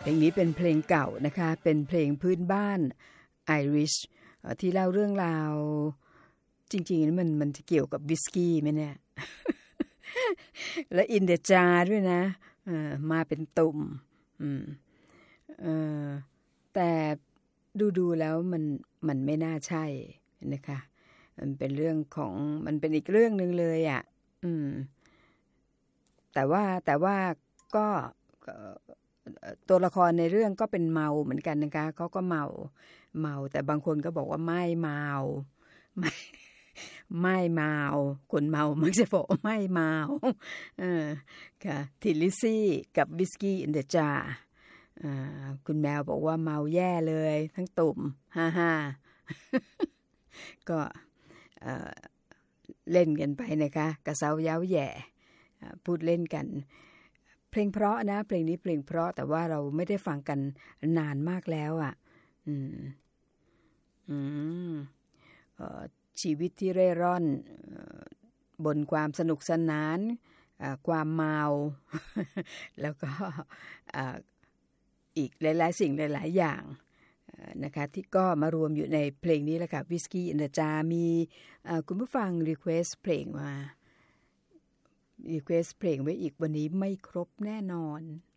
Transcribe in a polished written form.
ลงนี้เป็นเพลงเก่านะคะเป็นเพลงพื้นบ้านไอริชที่เล่าเรื่องราวจริงๆมันจะเกี่ยวกับวิสกี้ไหมเนี่ย และอินเดจาด้วยนะมาเป็นตุ่มแต่ดูแล้วมันไม่น่าใช่นะคะมันเป็นเรื่องของมันเป็นอีกเรื่องนึงเลยอ่ะแต่ว่าก็ตัวละครในเรื่องก็เป็นเมาเหมือนกันนะคะเขาก็เมาแต่บางคนก็บอกว่าไม่เมาไม่เมาคนเมามักจะบอกไม่เมาค่ะทิลลิซี่กับวิสกี้อินเดจาคุณแมวบอกว่าเมาแย่เลยทั้งตุ่มฮ่าๆก็เล่นกันไปนะคะกระเซาเย้าแย่พูดเล่นกันเพลงเพราะนะเพลงนี้เพลงเพราะแต่ว่าเราไม่ได้ฟังกันนานมากแล้วอ่ะชีวิตที่เร่ร่อนบนความสนุกสนานความเมาแล้วก็อีกหลายๆสิ่งหลายๆอย่างนะคะที่ก็มารวมอยู่ในเพลงนี้แหละค่ะวิสกี้อินเดจามีคุณผู้ฟังรีเควสเพลงมารีเควสเพลงไว้อีกวันนี้ไม่ครบแน่นอน